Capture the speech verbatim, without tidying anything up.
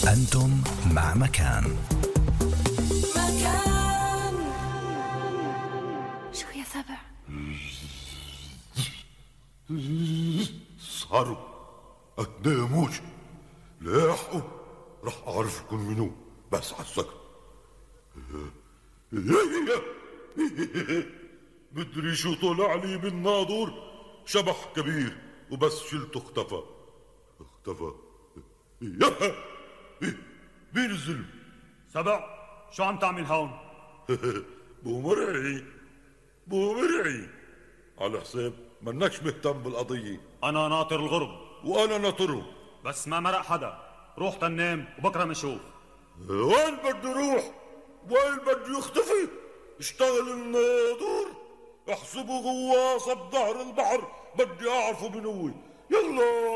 أنتم مع مكان. مكان. شو يا سبع؟ صاروا الداموش لاحقوا، رح أعرفكم منو بس على السكر. مدري شو طلع لي بالناظور، شبح كبير وبس شلته اختفى اختفى. مين الزلم؟ سبع، شو عم تعمل هون؟ بو مرعي بو مرعي على حساب منكش مهتم بالقضية. أنا ناطر الغرب وأنا ناطره، بس ما مرق حدا. روح تنام وبكره منشوف. وين بده يروح؟ وين بده يختفي؟ اشتغل الناظور، احسبه غواصة بظهر البحر، بدي أعرفه من هو. يلا